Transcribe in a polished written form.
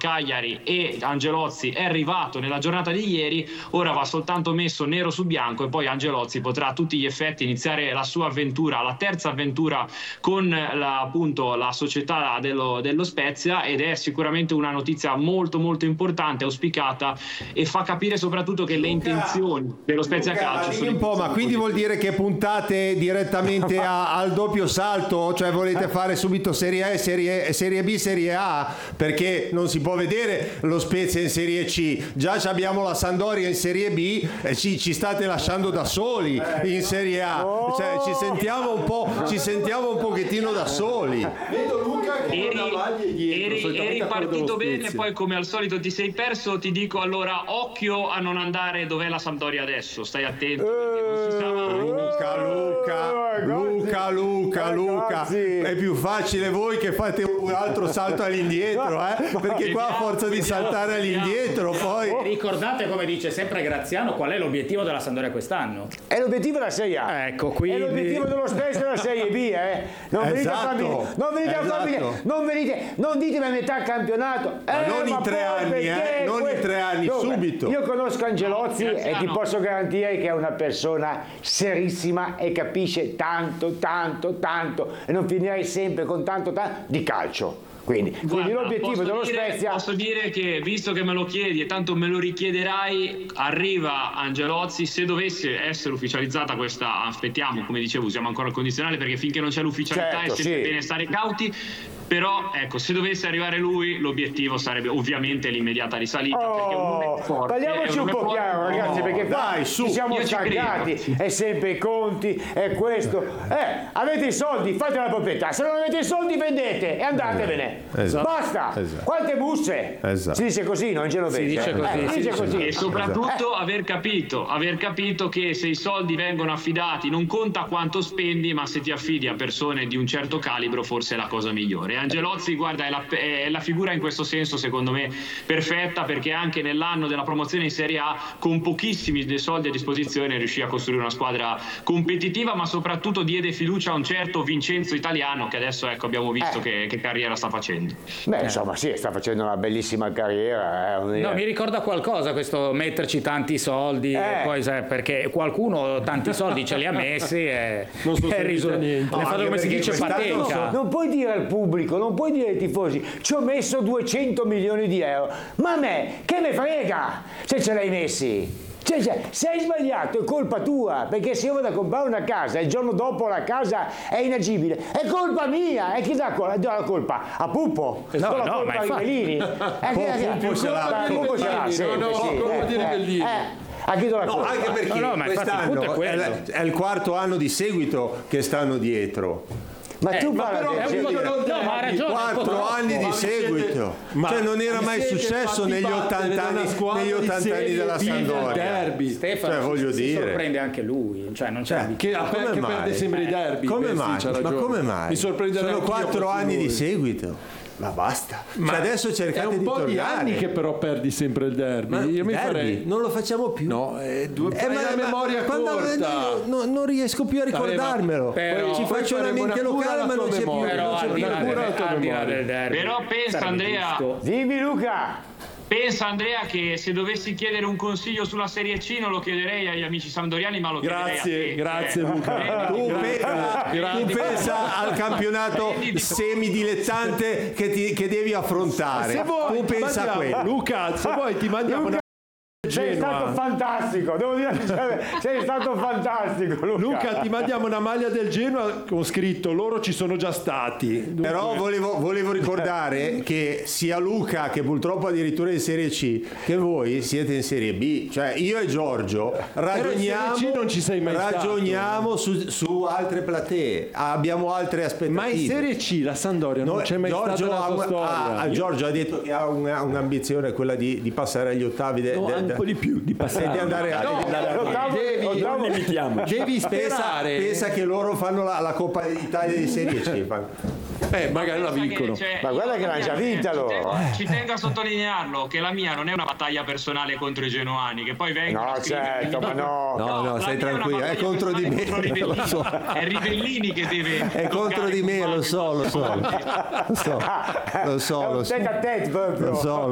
Cagliari e Angelozzi è arrivato nella giornata di ieri, ora va soltanto messo nero su bianco e poi Angelozzi potrà a tutti gli effetti iniziare la sua avventura, la terza avventura con la società dello Spezia, ed è sicuramente una notizia molto molto importante, auspicata, e fa capire soprattutto che le intenzioni dello Spezia Calcio sono un po', ma quindi vuol dire che puntate direttamente al doppio salto, cioè volete fare subito Serie A, Serie B, Serie A, perché non si può vedere lo Spezia in Serie C, già abbiamo la Sampdoria in Serie B e ci state lasciando da soli in Serie A, cioè ci sentiamo un pochettino da soli. Vedo Luca che eri partito bene, poi come al solito ti sei perso. Ti dico allora, occhio a non andare dov'è la Sampdoria adesso, stai attento perché non si sa mai. Luca, è più facile voi che fate un altro salto all'indietro, perché qua a forza di saltare all'indietro poi... Ricordate, come dice sempre Graziano, qual è l'obiettivo della Sampdoria quest'anno? È l'obiettivo della Serie A. Ecco, quindi... È l'obiettivo dello Spezia della Serie B, Non venite a farmi... Non ditemi a metà campionato. Ma non in 3 anni, non in 3 anni, subito. Io conosco Angelozzi e ti posso garantire che è una persona serissima e capisce tanto e non finirei sempre con tanto di calcio. Quindi l'obiettivo dello Spezia... Posso dire che, visto che me lo chiedi e tanto me lo richiederai, arriva Angelozzi. Se dovesse essere ufficializzata questa, aspettiamo, come dicevo, usiamo ancora il condizionale perché finché non c'è l'ufficialità è sempre bene stare cauti. Però ecco, se dovesse arrivare lui, l'obiettivo sarebbe ovviamente l'immediata risalita, perché un nome forte, parliamoci un po' chiaro, ragazzi, perché dai, ci siamo stancati, è sempre i conti, è questo. Avete i soldi, fate la proprietà, se non avete i soldi vendete e andatevene. Basta. Quante busse? Si dice così, non ce lo vedi. Si dice così. E soprattutto aver capito che se i soldi vengono affidati non conta quanto spendi, ma se ti affidi a persone di un certo calibro forse è la cosa migliore. Angelozzi, guarda, è la figura in questo senso secondo me perfetta, perché anche nell'anno della promozione in Serie A con pochissimi dei soldi a disposizione riuscì a costruire una squadra competitiva, ma soprattutto diede fiducia a un certo Vincenzo Italiano che adesso abbiamo visto che carriera sta facendo. Insomma sta facendo una bellissima carriera. No, mi ricorda qualcosa questo metterci tanti soldi e poi perché qualcuno tanti soldi ce li ha messi e non so niente. Come si dice, fatica. Non puoi dire al pubblico, non puoi dire ai tifosi ci ho messo 200 milioni di euro, ma a me che me frega se ce l'hai messi. Se hai sbagliato è colpa tua, perché se io vado a comprare una casa e il giorno dopo la casa è inagibile è colpa mia, e chi dà la colpa? A Pupo? No, ma a Rivellini? Pupo ce l'ha. A chi do la colpa? Anche perché quest'anno è il 4º anno di seguito che stanno dietro. Ma tu parli ha ragione, 4 anni di seguito, cioè non era mai successo negli 80 anni della Sampdoria. Stefano, voglio dire, sorprende anche lui, cioè non c'è che perde sempre i derby. Come mai? Ma come mai? Mi sorprende. Sono 4 anni di seguito. Ma basta. Ma adesso cercate di tornare. È un po' di anni che però perdi sempre il derby. Non lo facciamo più. No, la memoria corta. Non riesco più a ricordarmelo. Ci faccio una mente locale, ma non c'è più. Però pensa, Andrea. Dimmi, Luca. Pensa, Andrea, che se dovessi chiedere un consiglio sulla Serie C non lo chiederei agli amici sampdoriani, ma lo chiederei a te. Grazie Luca. Tu pensa al campionato semidilettante che devi affrontare. Tu pensa a quello. Luca, se vuoi ti mandiamo una... Sei stato fantastico, devo dire, sei stato fantastico, Luca, ti mandiamo una maglia del Genoa con scritto loro ci sono già stati. Dunque... Però volevo ricordare che sia Luca, che purtroppo addirittura in Serie C, che voi siete in Serie B, cioè io e Giorgio ragioniamo su altre platee, abbiamo altre aspettative. Ma in Serie C la Sampdoria non c'è mai stata nella sua storia. Giorgio ha detto che ha un'ambizione, quella di passare agli ottavi un po' di più di passare di andare devi sperare. Pensa che loro fanno la Coppa d'Italia di Serie C. Magari la vincono. Ma guarda che l'hanno già vinta loro. Ci tengo a sottolinearlo che la mia non è una battaglia personale contro i genoani, che poi vengono a certo, ma no, stai tranquillo, è contro di me. È Rivellini che deve è contro di me, lo so. È un tête-à-tête proprio. Lo so.